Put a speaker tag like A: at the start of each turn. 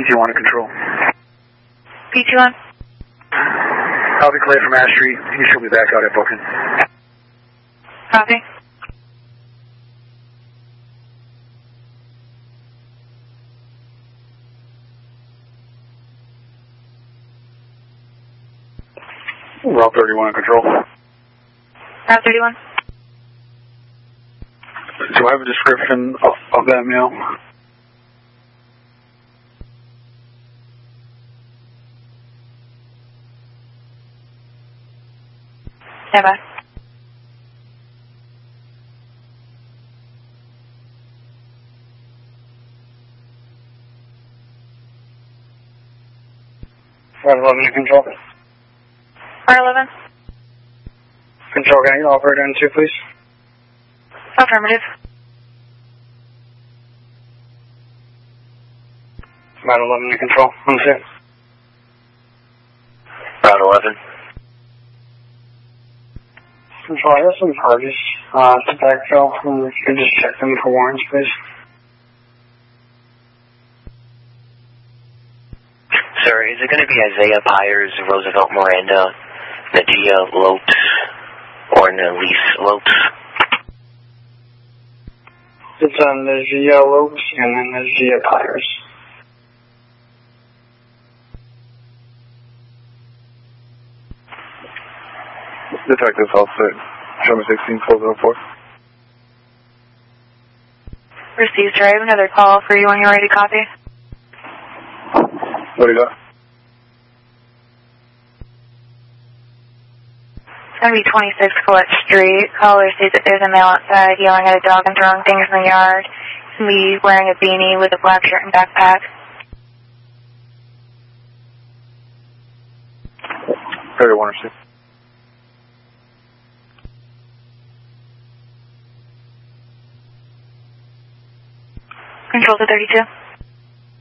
A: PT1 to control.
B: PT1?
A: Copy, Clay from Ash Street. He should be back out at booking.
B: Copy.
A: Route 31 in control.
B: Route 31?
A: Do I have a description of that male?
B: Stand by.
A: Route 11 in control.
B: Route 11?
A: Control, can I get operator in 2, please?
B: Affirmative.
A: Route 11 in control. On 2.
C: Route 11.
A: Control, I have some parties to backfill. If you could just check them for warrants, please.
C: Sir, is it going to be Isaiah Pyers, Roosevelt Miranda, Nadia Lopes, or Nelise Lopes?
A: It's Nadia Lopes and then Nadia Pyers.
D: Detective Officer, Sherman 16-404.
B: Received, sir. I have another call for you when you're ready to copy.
D: What do you got?
B: It's going to be 26 Collette Street. Caller sees that there's a male outside yelling at a dog and throwing things in the yard. He's going to be wearing a beanie with a black shirt and backpack.
D: 31 or 6.
B: Control to 32.